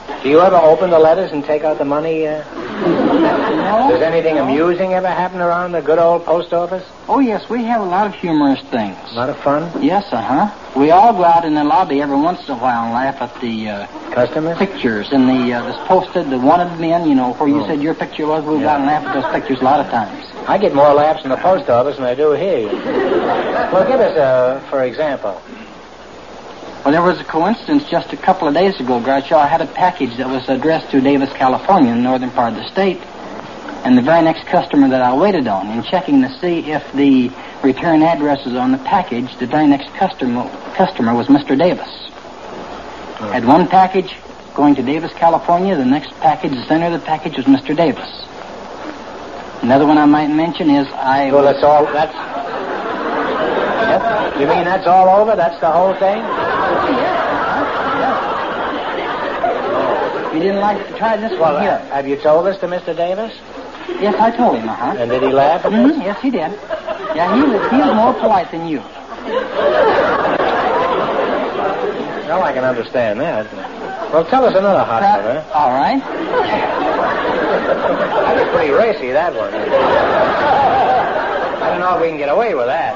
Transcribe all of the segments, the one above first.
Do you ever open the letters and take out the money? No. Does anything amusing ever happen around the good old post office? Oh, yes, we have a lot of humorous things. A lot of fun? Yes, We all go out in the lobby every once in a while and laugh at the customers? Pictures and that's posted, the wanted men, where you said your picture was. We go out and laugh at those pictures a lot of times. I get more laughs in the post office than I do here. Well, give us for example. Well, there was a coincidence just a couple of days ago, Groucho. I had a package that was addressed to Davis, California, in the northern part of the state. And the very next customer that I waited on, in checking to see if the return address was on the package, the very next customer was Mr. Davis. Had one package going to Davis, California. The next package, the center of the package, was Mr. Davis. Another one I might mention is Well, that's all. That's. Yep. You mean that's all over? That's the whole thing? You didn't like to try this one here? Have you told this to Mr. Davis? Yes, I told him, And did he laugh at this? Yes, he did. Yeah, he was more polite than you. Well, I can understand that. Well, tell us another hot one, huh? All right. That was pretty racy, that one. I don't know if we can get away with that.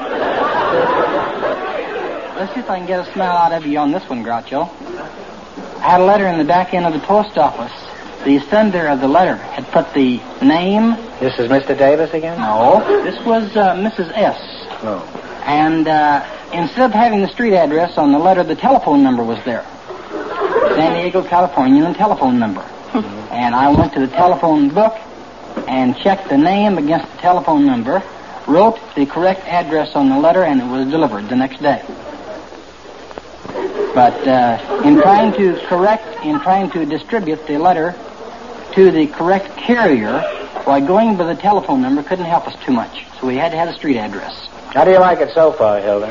Let's see if I can get a smile out of you on this one, Groucho. I had a letter in the back end of the post office. The sender of the letter had put the name... This is Mr. Davis again? No, this was Mrs. S. Oh. And instead of having the street address on the letter, the telephone number was there. San Diego, California, and telephone number. And I went to the telephone book and checked the name against the telephone number, wrote the correct address on the letter, and it was delivered the next day. But in trying to distribute the letter to the correct carrier, while going by the telephone number couldn't help us too much. So we had to have a street address. How do you like it so far, Hilda?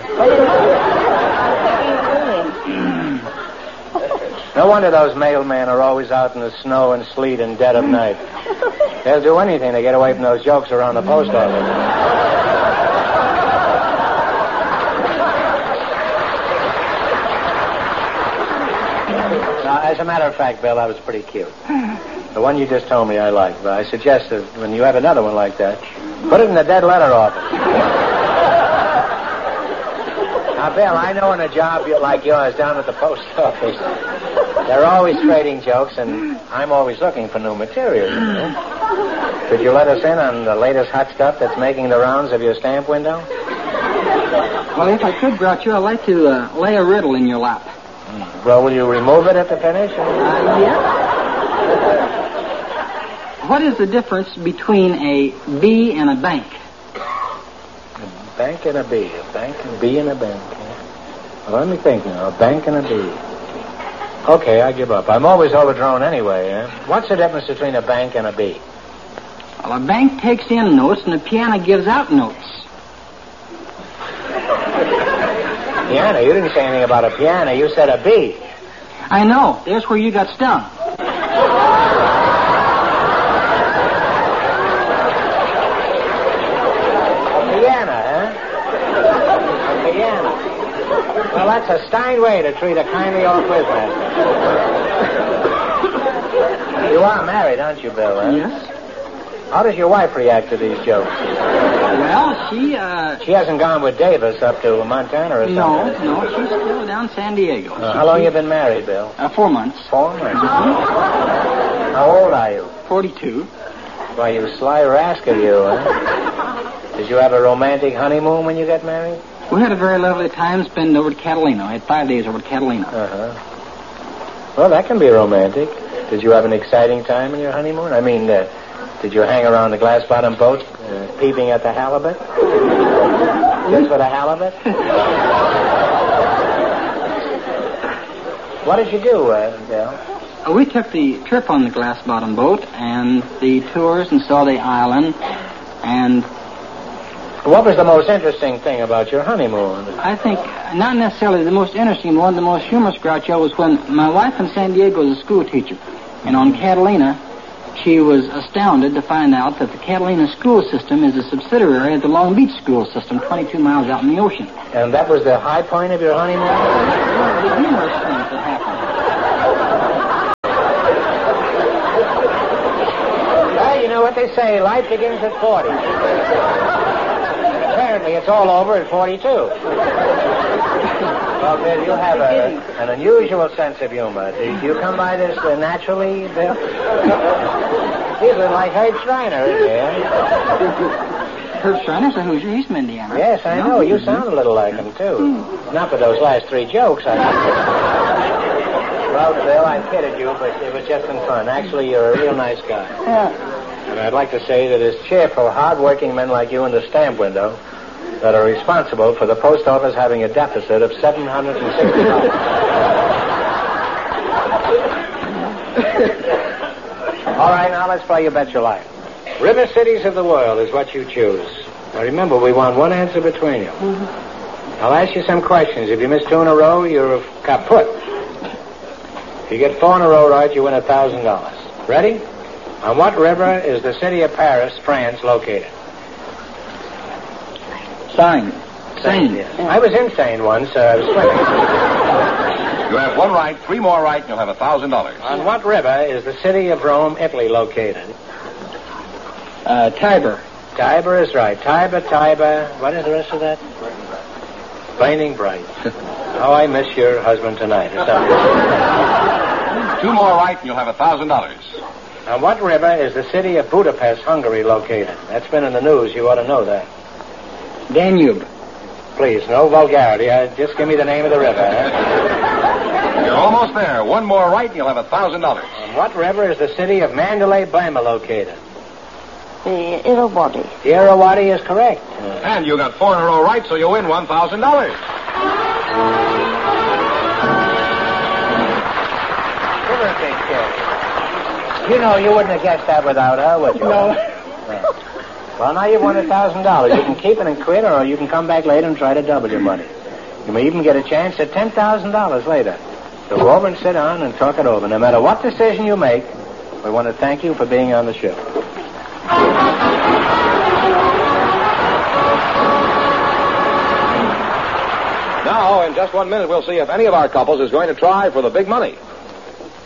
No wonder those mailmen are always out in the snow and sleet and dead of night. They'll do anything to get away from those jokes around the post office. Now, as a matter of fact, Bill, that was pretty cute. The one you just told me I liked, but I suggest that when you have another one like that, put it in the dead letter office. Now, Bill, I know in a job like yours down at the post office, they're always trading jokes, and I'm always looking for new material. You know? Could you let us in on the latest hot stuff that's making the rounds of your stamp window? Well, if I could, Groucho, I'd like to lay a riddle in your lap. Well, will you remove it at the finish? Yes. What is the difference between a bee and a bank? A bank and a bee. A bank and a bee and a bank. Well, let me think now. A bank and a bee. Okay, I give up. I'm always overdrawn anyway. What's the difference between a bank and a bee? Well, a bank takes in notes and a piano gives out notes. Piano? You didn't say anything about a piano. You said a bee. I know. There's where you got stung. Well, that's a Stein way to treat a kindly old quizmaster. You are married, aren't you, Bill? Yes. How does your wife react to these jokes? Well, she hasn't gone with Davis up to Montana or something? No, she's still down San Diego. How long you been married, Bill? 4 months. 4 months? How old are you? 42. Why, you sly rascal, you, huh? Did you have a romantic honeymoon when you got married? We had a very lovely time spent over at Catalina. I had 5 days over at Catalina. Uh-huh. Well, that can be romantic. Did you have an exciting time in your honeymoon? I mean, did you hang around the glass-bottom boat, peeping at the halibut? Just for the halibut? What did you do, Bill? We took the trip on the glass-bottom boat and the tours and saw the island and... What was the most interesting thing about your honeymoon? I think not necessarily the most interesting one. The most humorous, Groucho, was when my wife in San Diego was a school teacher. And on Catalina, she was astounded to find out that the Catalina school system is a subsidiary of the Long Beach school system, 22 miles out in the ocean. And that was the high point of your honeymoon? One of the humorous things that happened. what they say. Life begins at 40. Apparently, it's all over at 42. Well, Bill, you have an unusual sense of humor. Do you come by this naturally, Bill? He's like Herb Schreiner, isn't he? Herb Schreiner's a Hoosier. He's from Indiana. Yes, I know. You sound a little like him, too. Not for those last 3 jokes. Well, Bill, I kidded you, but it was just in fun. Actually, you're a real nice guy. Yeah. And I'd like to say that it's cheerful, hard-working men like you in the stamp window that are responsible for the post office having a deficit of $760. All right, now let's play You Bet Your Life. River cities of the world is what you choose. Now remember, we want one answer between you. I'll ask you some questions. If you miss 2 in a row, you're kaput. If you get 4 in a row right, you win $1,000. Ready? On what river is the city of Paris, France, located? Seine. Yes. I was in Seine once. I was swimming. You have 1 right, 3 more right, and you'll have $1,000. On what river is the city of Rome, Italy, located? Tiber. Tiber is right. Tiber. What is the rest of that? Flaming bright. Oh, I miss your husband tonight. 2 more right, and you'll have $1,000. On what river is the city of Budapest, Hungary, located? That's been in the news. You ought to know that. Danube. Please, no vulgarity. Just give me the name of the river. You're almost there. 1 more right, and you'll have $1,000. On what river is the city of Mandalay Bama located? The Irrawaddy. The Irrawaddy is correct. And you got 4 in a row right, so you win $1,000. Give her a big kiss. You know, you wouldn't have guessed that without her, would you? No. Well, now you've won $1,000. You can keep it and quit, or you can come back later and try to double your money. You may even get a chance at $10,000 later. So go over and sit down and talk it over. No matter what decision you make, we want to thank you for being on the show. Now, in just 1 minute, we'll see if any of our couples is going to try for the big money.